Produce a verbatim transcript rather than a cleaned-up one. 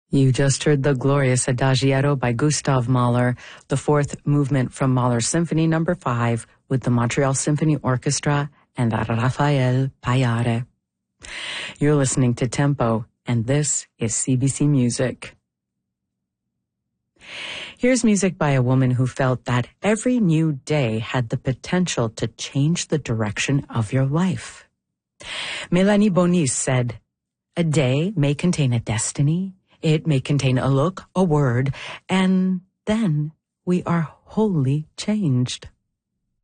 You just heard the glorious Adagietto by Gustav Mahler, the fourth movement from Mahler's Symphony Number Five, with the Montreal Symphony Orchestra and Rafael Payare. You're listening to Tempo, and this is C B C Music. Here's music by a woman who felt that every new day had the potential to change the direction of your life. Mélanie Bonis said, "A day may contain a destiny. It may contain a look, a word, and then we are wholly changed."